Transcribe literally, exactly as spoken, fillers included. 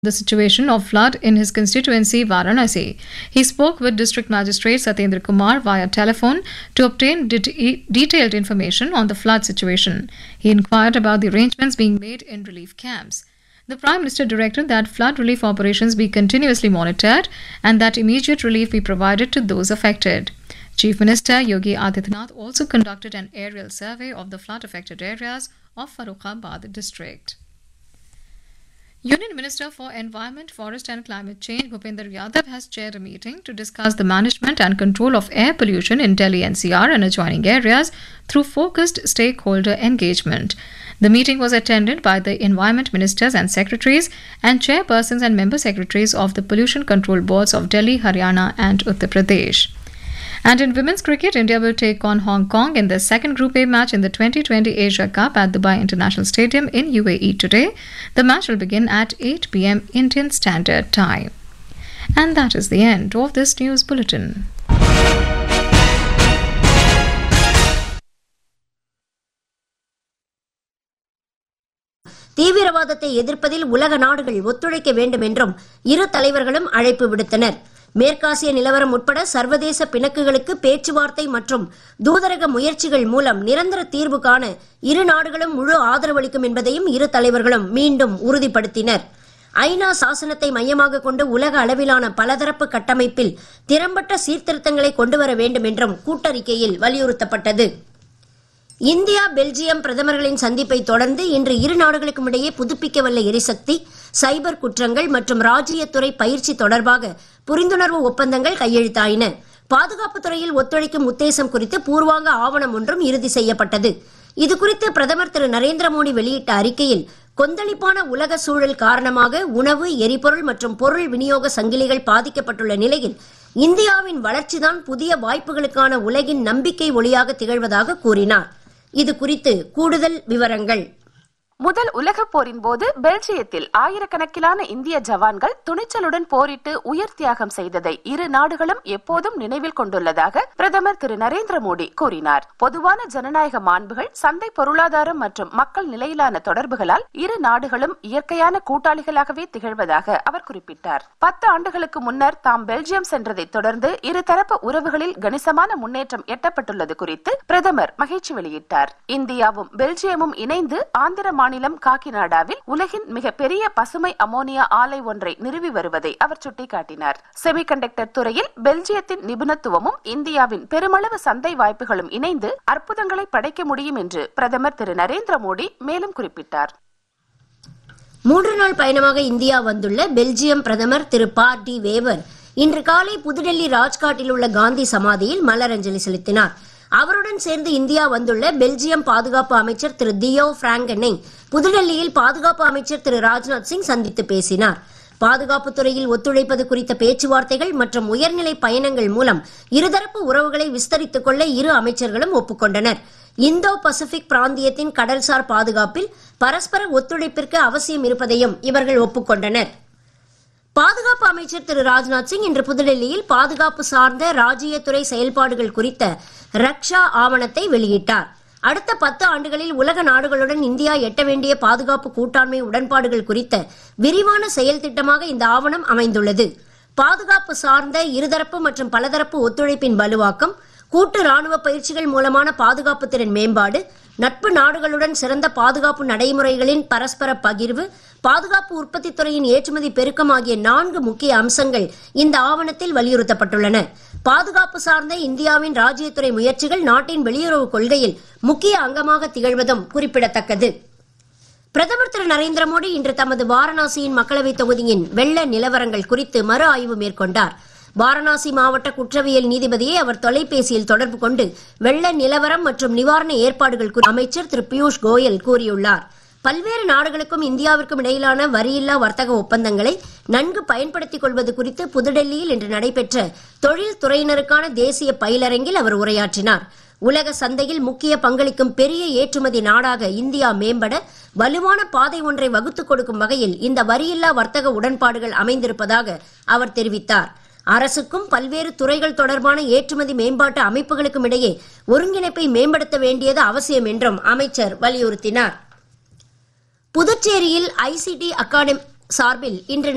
the situation of flood in his constituency Varanasi. He spoke with District Magistrate Satyendra Kumar via telephone to obtain de- detailed information on the flood situation. He inquired about the arrangements being made in relief camps. The Prime Minister directed that flood relief operations be continuously monitored and that immediate relief be provided to those affected. Chief Minister Yogi Adityanath also conducted an aerial survey of the flood-affected areas of Farrukhabad district. Union Minister for Environment, Forest and Climate Change Bhupender Yadav has chaired a meeting to discuss the management and control of air pollution in Delhi N C R and adjoining areas through focused stakeholder engagement. The meeting was attended by the Environment Ministers and Secretaries and chairpersons and member secretaries of the Pollution Control Boards of Delhi, Haryana and Uttar Pradesh. And in women's cricket, India will take on Hong Kong in the second Group A match in the twenty twenty Asia Cup at Dubai International Stadium in U A E today. The match will begin at eight p.m. Indian Standard Time. And that is the end of this news bulletin. தீவிரவாதத்தை எதிர்ப்பதில் உலக நாடுகள் ஒத்துழைக்க வேண்டும் என்றும் இரு தலைவர்களும் அழைப்பு விடுத்தனர். மேற்காசிய நிலவரம் உட்பட சர்வதேச பிணக்குகளுக்கு பேச்சுவார்த்தை மற்றும் தூதரக முயற்சிகள் மூலம் நிரந்தர தீர்வு காண இரு நாடுகளும் முழு ஆதரவளிக்கும் என்பதையும் இரு தலைவர்களும் மீண்டும் உறுதிப்படுத்தினர். ஐநா சாசனத்தை மையமாக கொண்டு உலக அளவிலான பலதரப்பு கட்டமைப்பில் திறம்பட்ட சீர்திருத்தங்களை கொண்டுவர வேண்டும் என்றும் கூட்டறிக்கையில் வலியுறுத்தப்பட்டது. இந்தியா பெல்ஜியம் பிரதமர்களின் சந்திப்பை தொடர்ந்து இன்று இரு நாடுகளுக்கும் இடையே புதுப்பிக்கவல்ல எரிசக்தி, சைபர் குற்றங்கள் மற்றும் ராஜ்ஜியத்துறை பயிற்சி தொடர்பாக புரிந்துணர்வு ஒப்பந்தங்கள் கையெழுத்தாயின. பாதுகாப்புத் துறையில் ஒத்துழைக்கும் உத்தேசம் குறித்து பூர்வாங்க ஆவணம் ஒன்றும் இறுதி செய்யப்பட்டது. இதுகுறித்து பிரதமர் திரு நரேந்திர மோடி வெளியிட்ட அறிக்கையில், கொந்தளிப்பான உலக சூழல் காரணமாக உணவு, எரிபொருள் மற்றும் பொருள் விநியோக சங்கிலிகள் பாதிக்கப்பட்டுள்ள நிலையில் இந்தியாவின் வளர்ச்சிதான் புதிய வாய்ப்புகளுக்கான உலகின் நம்பிக்கை ஒளியாக திகழ்வதாக கூறினார். இது குறித்து கூடுதல் விவரங்கள். முதல் உலகப் போரின் போது பெல்ஜியத்தில் ஆயிரக்கணக்கிலான இந்திய ஜவான்கள் துணிச்சலுடன் போரிட்டு உயிர் தியாகம் செய்ததை இரு நாடுகளும் எப்போதும் நினைவில் கொண்டுள்ளதாக பிரதமர் திரு நரேந்திர மோடி கூறினார். பொதுவான ஜனநாயக மாண்புகள், சந்தை பொருளாதாரம் மற்றும் மக்கள் நிலையிலான தொடர்புகளால் இரு நாடுகளும் இயற்கையான கூட்டாளிகளாகவே திகழ்வதாக அவர் குறிப்பிட்டார். பத்து ஆண்டுகளுக்கு முன்னர் தாம் பெல்ஜியம் சென்றதை தொடர்ந்து இருதரப்பு உறவுகளில் கணிசமான முன்னேற்றம் எட்டப்பட்டுள்ளது குறித்து பிரதமர் மகிழ்ச்சி வெளியிட்டார். இந்தியாவும் பெல்ஜியமும் இணைந்து ஆந்திர மாநிலம் காக்கிநாடாவில் உலகின் மிகப்பெரிய பசுமை அமோனியா ஆலை ஒன்றை நிறுவி வருவதை அவர் சுட்டிக்காட்டினார். செமிகண்டக்டர் துறையில் பெல்ஜியத்தின் நிபுணத்துவமும் இந்தியாவின் பெருமளவு சந்தை வாய்ப்புகளும் இணைந்து அற்புதங்களை படைக்க முடியும் என்று பிரதமர் திரு நரேந்திர மோடி மேலும் குறிப்பிட்டார். மூன்று நாள் பயணமாக இந்தியா வந்துள்ள பெல்ஜியம் பிரதமர் திரு பார் டி வேவர் இன்று காலை புதுடெல்லி ராஜ்காட்டில் உள்ள காந்தி சமாதியில் மலரஞ்சலி செலுத்தினார். அவருடன் சேர்ந்து இந்தியா வந்துள்ள பெல்ஜியம் பாதுகாப்பு அமைச்சர் திரு தியோ பிராங்கனை புதுடெல்லியில் பாதுகாப்பு அமைச்சர் திரு ராஜ்நாத் சிங் சந்தித்து பேசினார். பாதுகாப்பு துறையில் ஒத்துழைப்பது குறித்த பேச்சுவார்த்தைகள் மற்றும் உயர்நிலை பயணங்கள் மூலம் இருதரப்பு உறவுகளை விஸ்தரித்துக் கொள்ள இரு அமைச்சர்களும் ஒப்புக்கொண்டனர். இந்தோ பசிபிக் பிராந்தியத்தின் கடல்சார் பாதுகாப்பில் பரஸ்பர ஒத்துழைப்பிற்கு அவசியம் இருப்பதையும் இவர்கள் ஒப்புக்கொண்டனர். பாதுகாப்பு அமைச்சர் திரு ராஜ்நாத் சிங் இன்று புதுடெல்லியில் பாதுகாப்பு சார்ந்த ராஜ்ஜியத்துறை செயல்பாடுகள் குறித்த ரக்ஷா ஆவணத்தை வெளியிட்டார். அடுத்த பத்து ஆண்டுகளில் உலக நாடுகளுடன் இந்தியா எட்ட வேண்டிய பாதுகாப்பு கூட்டாண்மை உடன்பாடுகள் குறித்த விரிவான செயல் திட்டமாக இந்த ஆவணம் அமைந்துள்ளது. பாதுகாப்பு சார்ந்த இருதரப்பு மற்றும் பலதரப்பு ஒத்துழைப்பின் வலுவாக்கம், கூட்டு ராணுவ பயிற்சிகள் மூலமான பாதுகாப்பு திறன் மேம்பாடு, நட்பு நாடுகளுடன் சிறந்த பாதுகாப்பு நடைமுறைகளின் பரஸ்பர பகிர்வு, பாதுகாப்பு உற்பத்தி துறையின் ஏற்றுமதி பெருக்கம் ஆகிய நான்கு முக்கிய அம்சங்கள் இந்த ஆவணத்தில் வலியுறுத்தப்பட்டுள்ளன. பாதுகாப்பு சார்ந்த இந்தியாவின் ராஜ்ஜியத்துறை முயற்சிகள் நாட்டின் வெளியுறவு கொள்கையில் முக்கிய அங்கமாக திகழ்வதும் குறிப்பிடத்தக்கது. பிரதமர் திரு நரேந்திர மோடி இன்று தமது வாரணாசியின் மக்களவைத் தொகுதியின் வெள்ள நிலவரங்கள் குறித்து மறு ஆய்வு மேற்கொண்டார். வாரணாசி மாவட்ட குற்றவியல் நீதிபதியை அவர் தொலைபேசியில் தொடர்பு கொண்டு வெள்ள நிலவரம் மற்றும் நிவாரண ஏற்பாடுகள் குறித்து அமைச்சர் திரு பியூஷ் கோயல் கூறியுள்ளார். பல்வேறு நாடுகளுக்கும் இந்தியாவிற்கும் இடையிலான வரியில்லா வர்த்தக ஒப்பந்தங்களை நன்கு பயன்படுத்திக் கொள்வது குறித்து புதுடெல்லியில் இன்று நடைபெற்ற தொழில் துறையினருக்கான தேசிய பயிலரங்கில் அவர் உரையாற்றினார். உலக சந்தையில் முக்கிய பங்களிக்கும் பெரிய ஏற்றுமதி நாடாக இந்தியா மேம்பட வலுவான பாதை ஒன்றை வகுத்துக் கொடுக்கும் வகையில் இந்த வரியில்லா வர்த்தக உடன்பாடுகள் அமைந்திருப்பதாக அவர் தெரிவித்தார். அரசுக்கும் பல்வேறு துறைகள் தொடர்பான ஏற்றுமதி மேம்பாட்டு அமைப்புகளுக்கும் இடையே ஒருங்கிணைப்பை மேம்படுத்த வேண்டியது அவசியம் என்றும் அமைச்சர் வலியுறுத்தினார். புதுச்சேரியில் ஐசிடி அகாடமி சார்பில் இன்று